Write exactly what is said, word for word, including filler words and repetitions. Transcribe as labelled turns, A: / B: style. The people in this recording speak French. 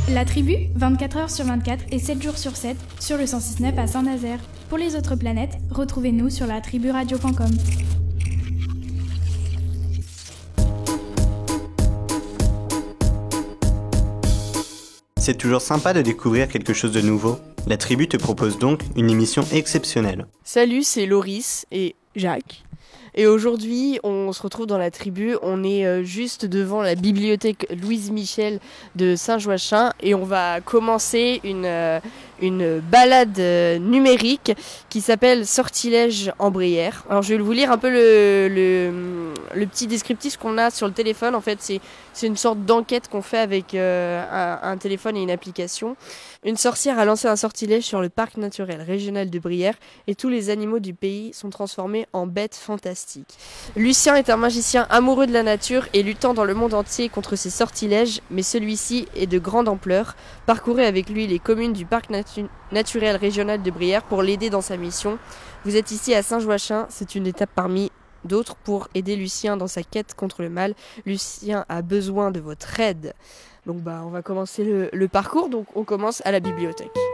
A: La tribu, vingt-quatre heures sur vingt-quatre et sept jours sur sept, sur le cent six neuf à Saint-Nazaire. Pour les autres planètes, retrouvez-nous sur la tribu radio point com.
B: C'est toujours sympa de découvrir quelque chose de nouveau. La tribu te propose donc une émission exceptionnelle.
C: Salut, c'est Loris et Jacques. Et aujourd'hui, on se retrouve dans la tribu. On est juste devant la bibliothèque Louise Michel de Saint-Joachim et on va commencer une, une balade numérique qui s'appelle Sortilège en Brière. Alors je vais vous lire un peu le, le, le petit descriptif qu'on a sur le téléphone. En fait, c'est, c'est une sorte d'enquête qu'on fait avec euh, un, un téléphone et une application. Une sorcière a lancé un sortilège sur le parc naturel régional de Brière et tous les animaux du pays sont transformés en bêtes fantastiques. Lucien est un magicien amoureux de la nature et luttant dans le monde entier contre ces sortilèges, mais celui-ci est de grande ampleur. Parcourez avec lui les communes du parc natu- naturel régional de Brière pour l'aider dans sa mission. Vous êtes ici à Saint-Joachim, c'est une étape parmi d'autres pour aider Lucien dans sa quête contre le mal. Lucien a besoin de votre aide. Donc bah on va commencer le, le parcours, donc on commence à la bibliothèque.